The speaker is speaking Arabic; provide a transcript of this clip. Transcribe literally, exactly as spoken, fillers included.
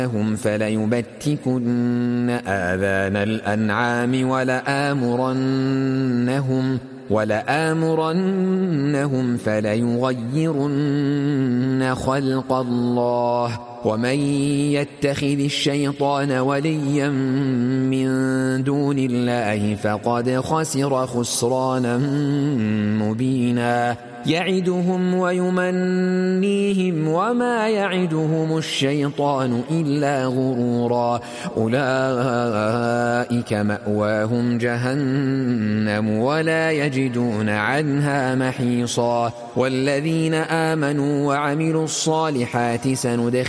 هم فليبتكن آذان الأنعام ولآمرنهم ولآمرنهم فليغيرن خلق الله ومن يتخذ الشيطان وليا من دون الله فقد خسر خسرانا مبينا يعدهم ويمنيهم وما يعدهم الشيطان إلا غرورا أولئك مأواهم جهنم ولا يجدون عنها محيصا والذين آمنوا وعملوا الصالحات سندخلهم